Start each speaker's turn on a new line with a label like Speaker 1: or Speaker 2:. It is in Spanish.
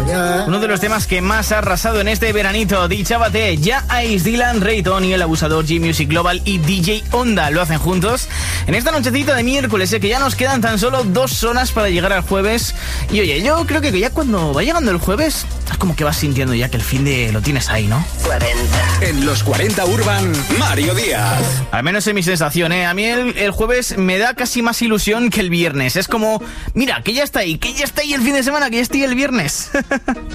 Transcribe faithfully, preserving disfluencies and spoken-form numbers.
Speaker 1: Uno de los temas que más ha arrasado en este veranito. Dichábate, ya Ice, Dylan, Ray Tony, El Abusador, G-Music Global y D J Onda lo hacen juntos en esta nochecita de miércoles, eh, que ya nos quedan tan solo dos horas para llegar al jueves. Y oye, yo creo que ya cuando va llegando el jueves es como que vas sintiendo ya que el fin de lo tienes ahí, ¿no?
Speaker 2: cuarenta. En los cuarenta Urban, Mario Díaz.
Speaker 1: Al menos es mi sensación, ¿eh? A mí el, el jueves me da casi más ilusión que el viernes. Es como, mira, que ya está ahí, que ya está ahí el fin de semana, que ya estoy el viernes.